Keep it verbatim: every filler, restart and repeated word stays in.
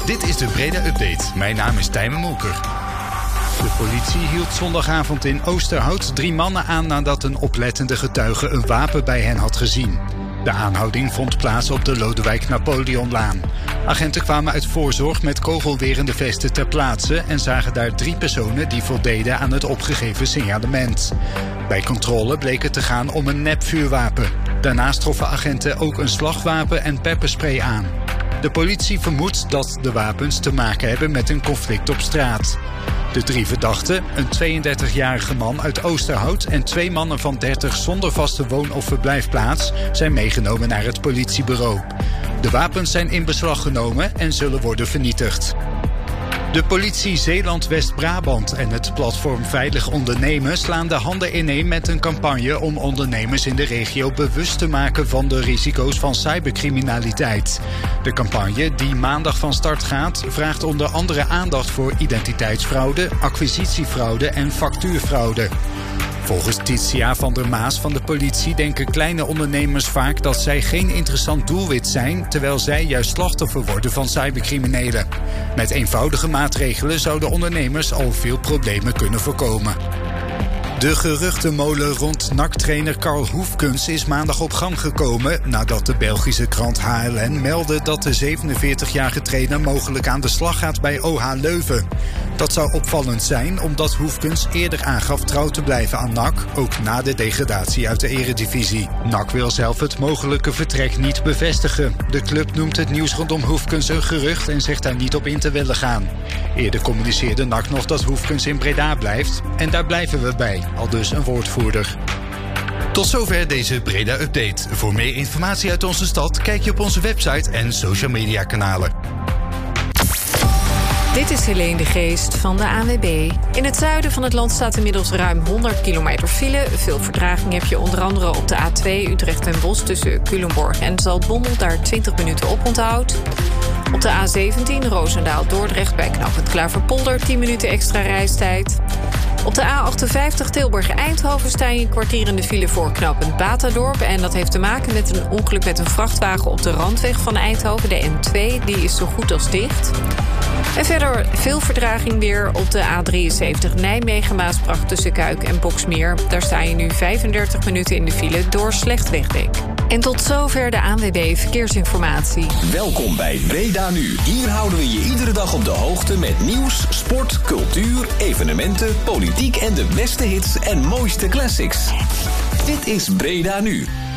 Dit is de Breda Update. Mijn naam is Tijmen Molker. De politie hield zondagavond in Oosterhout drie mannen aan nadat een oplettende getuige een wapen bij hen had gezien. De aanhouding vond plaats op de Lodewijk Napoleonlaan. Agenten kwamen uit voorzorg met kogelwerende vesten ter plaatse en zagen daar drie personen die voldeden aan het opgegeven signalement. Bij controle bleek het te gaan om een nepvuurwapen. Daarnaast troffen agenten ook een slagwapen en pepperspray aan. De politie vermoedt dat de wapens te maken hebben met een conflict op straat. De drie verdachten, een tweeëndertigjarige man uit Oosterhout en twee mannen van dertig zonder vaste woon- of verblijfplaats, zijn meegenomen naar het politiebureau. De wapens zijn in beslag genomen en zullen worden vernietigd. De politie Zeeland-West-Brabant en het platform Veilig Ondernemen slaan de handen ineen met een campagne om ondernemers in de regio bewust te maken van de risico's van cybercriminaliteit. De campagne, die maandag van start gaat, vraagt onder andere aandacht voor identiteitsfraude, acquisitiefraude en factuurfraude. Volgens Titia van der Maas van de politie denken kleine ondernemers vaak dat zij geen interessant doelwit zijn, terwijl zij juist slachtoffer worden van cybercriminelen. Met eenvoudige maatregelen zouden ondernemers al veel problemen kunnen voorkomen. De geruchtenmolen rond N A C-trainer Karl Hoefkens is maandag op gang gekomen nadat de Belgische krant H L N meldde dat de zevenenveertigjarige trainer mogelijk aan de slag gaat bij O H Leuven. Dat zou opvallend zijn omdat Hoefkens eerder aangaf trouw te blijven aan N A C, ook na de degradatie uit de eredivisie. N A C wil zelf het mogelijke vertrek niet bevestigen. De club noemt het nieuws rondom Hoefkens een gerucht en zegt daar niet op in te willen gaan. Eerder communiceerde N A C nog dat Hoefkens in Breda blijft en daar blijven we bij. Aldus een woordvoerder. Tot zover deze Breda Update. Voor meer informatie uit onze stad kijk je op onze website en social media kanalen. Dit is Helene de Geest van de A N W B. In het zuiden van het land staat inmiddels ruim honderd kilometer file. Veel vertraging heb je onder andere op de A twee Utrecht en Bosch tussen Culemborg en Zaltbommel. Daar twintig minuten op onthoud. Op de A zeventien Roosendaal-Dordrecht bij knooppunt Klaverpolder tien minuten extra reistijd. Op de A achtenvijftig Tilburg-Eindhoven sta je een kwartier in de file voor knooppunt Batadorp. En dat heeft te maken met een ongeluk met een vrachtwagen op de randweg van Eindhoven. De N twee, die is zo goed als dicht. En verder veel vertraging weer op de A drieënzeventig Nijmegen-Maasbracht tussen Kuik en Boksmeer. Daar sta je nu vijfendertig minuten in de file door slecht wegdek. En tot zover de A N W B Verkeersinformatie. Welkom bij Breda Nu. Hier houden we je iedere dag op de hoogte met nieuws, sport, cultuur, evenementen, politiek en de beste hits en mooiste classics. Dit is Breda Nu.